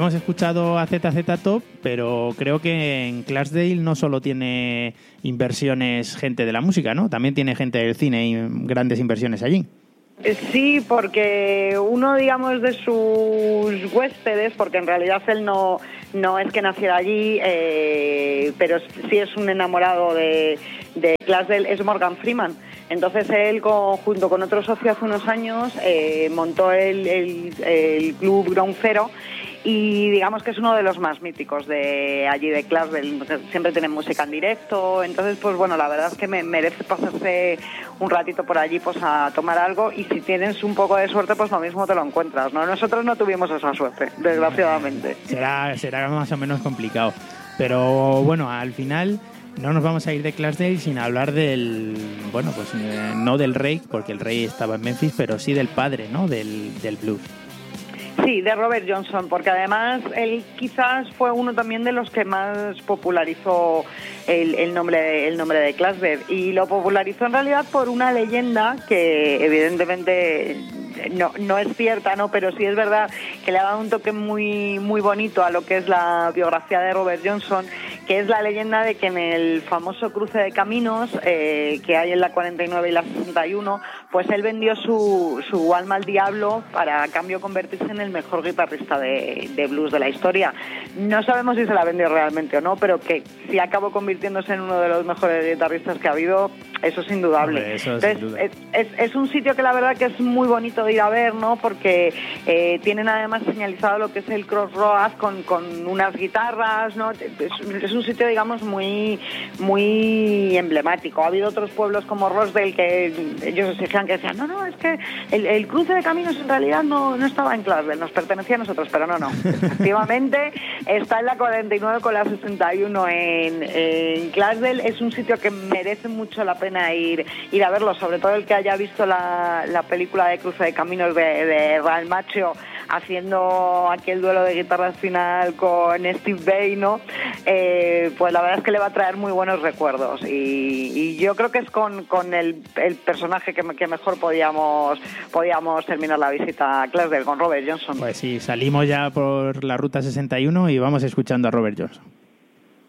hemos escuchado a ZZ Top, pero creo que en Clarksdale no solo tiene inversiones gente de la música, ¿no? También tiene gente del cine y grandes inversiones allí. Sí, porque uno, digamos, de sus huéspedes, porque en realidad él no es que naciera allí, pero sí es un enamorado de Clarksdale, es Morgan Freeman. Entonces él, junto con otro socio hace unos años, montó el club Ground Zero, y digamos que es uno de los más míticos de allí de Clarksdale. Siempre tienen música en directo, entonces pues bueno, la verdad es que me merece pasarse un ratito por allí pues a tomar algo, y si tienes un poco de suerte pues lo mismo te lo encuentras, ¿no? Nosotros no tuvimos esa suerte, desgraciadamente. Será más o menos complicado, pero bueno, al final no nos vamos a ir de Clarksdale sin hablar del, bueno, pues no del rey, porque el rey estaba en Memphis, pero sí del padre, ¿no? Del blues. Sí, de Robert Johnson, porque además él quizás fue uno también de los que más popularizó el nombre de Clarksdale, y lo popularizó en realidad por una leyenda que evidentemente no es cierta, ¿no? Pero sí es verdad que le ha dado un toque muy, muy bonito a lo que es la biografía de Robert Johnson, que es la leyenda de que en el famoso cruce de caminos que hay en la 49 y la 61, pues él vendió su alma al diablo para a cambio convertirse en el mejor guitarrista de blues de la historia. No sabemos si se la vendió realmente o no, pero que si acabó convirtiéndose en uno de los mejores guitarristas que ha habido, eso es indudable. Hombre, eso entonces, sin duda. Es un sitio que la verdad que es muy bonito de ir a ver, ¿no? Porque tienen además señalizado lo que es el Crossroads con unas guitarras, ¿no? Es un sitio, digamos, muy, muy emblemático. Ha habido otros pueblos como Rosedale que ellos exigían, que decían, no, es que el cruce de caminos en realidad no estaba en Clarksdale, nos pertenecía a nosotros, pero no. Efectivamente, está en la 49 con la 61 en Clarksdale. Es un sitio que merece mucho la pena ir a verlo, sobre todo el que haya visto la película de Cruce de Caminos de Ralph Macchio haciendo aquel duelo de guitarras final con Steve Vai, ¿no? Pues la verdad es que le va a traer muy buenos recuerdos, y yo creo que es con el personaje que mejor podíamos terminar la visita a Clarksdale, con Robert Johnson. Pues sí, salimos ya por la ruta 61 y vamos escuchando a Robert Johnson.